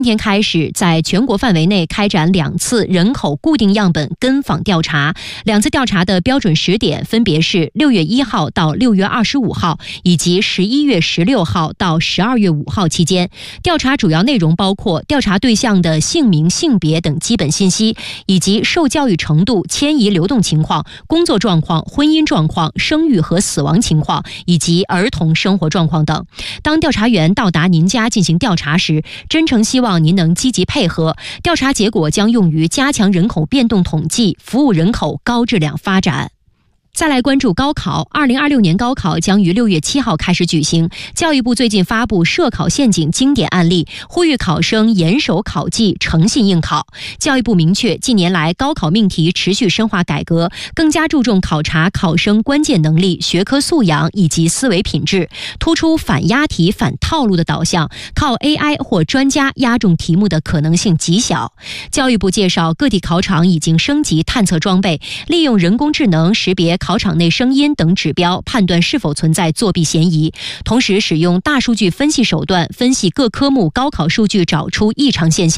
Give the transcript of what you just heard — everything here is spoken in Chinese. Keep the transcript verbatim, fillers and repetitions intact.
今天开始，在全国范围内开展两次人口固定样本跟访调查，两次调查的标准时点分别是六月一号到六月二十五号，以及十一月十六号到十二月五号期间。调查主要内容包括调查对象的姓名、性别等基本信息，以及受教育程度、迁移流动情况、工作状况、婚姻状况、生育和死亡情况，以及儿童生活状况等。当调查员到达您家进行调查时，真诚希望您能积极配合，调查结果将用于加强人口变动统计，服务人口高质量发展。再来关注高考，二零二六年高考将于六月七号开始举行。教育部最近发布涉考陷阱经典案例，呼吁考生严守考纪，诚信应考。教育部明确，近年来高考命题持续深化改革，更加注重考察考生关键能力、学科素养以及思维品质，突出反押题、反套路的导向，靠 A I 或专家押中题目的可能性极小。教育部介绍，各地考场已经升级探测装备，利用人工智能识别考场内声音等指标，判断是否存在作弊嫌疑，同时使用大数据分析手段分析各科目高考数据，找出异常现象。